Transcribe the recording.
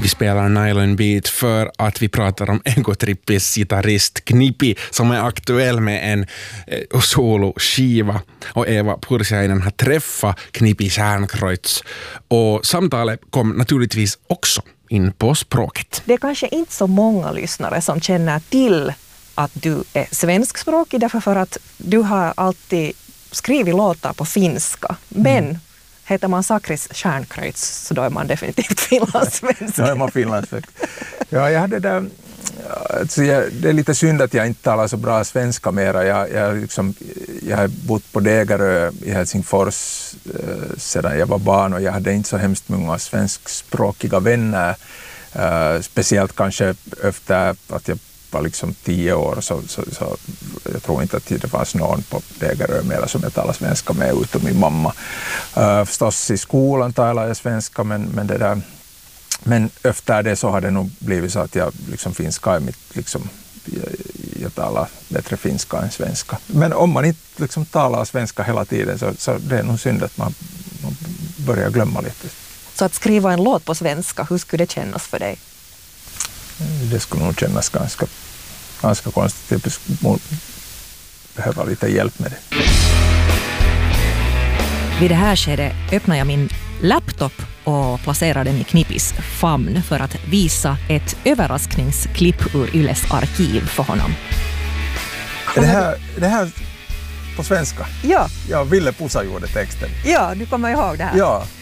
Vi spelar Nylon Beat för att vi pratar om Egotrippis gitarrist Knippi som är aktuell med en soloskiva. Och Eva Pursiainen har träffat Knippi Stjärnkreutz. Och samtalet kom naturligtvis också in på språket. Det är kanske inte så många lyssnare som känner till att du är svenskspråkig därför för att du har alltid skrivit låtar på finska. Men heter man Sakris Stjärnkreutz så då är man definitivt finlandssvensk. Då är man finlandssvensk. Ja, jag hade där... Alltså det är lite synd att jag inte talar så bra svenska mera. Jag har bott på Degerö i Helsingfors sedan jag var barn och jag hade inte så hemskt många svenskspråkiga vänner. Speciellt kanske efter att jag var liksom 10 år så jag tror inte att det fanns någon på Degerö mera som jag talar svenska med utom min mamma. Förstås i skolan talar jag svenska men efter det så har det nog blivit så att jag liksom finska är mitt liksom, jag talar bättre finska än svenska. Men om man inte liksom talar svenska hela tiden så det är nog synd att man börjar glömma lite. Så att skriva en låt på svenska, hur skulle det kännas för dig? Det skulle nog kännas ganska konstigt. Jag behöver lite hjälp med det. Vid det här skedet öppnar jag min laptop och placerar den i Knippis famn för att visa ett överraskningsklipp ur Yles arkiv för honom. Det här på svenska? Ja. Ja, Ville Pusa gjorde texten. Ja, du kommer ihåg det här. Ja,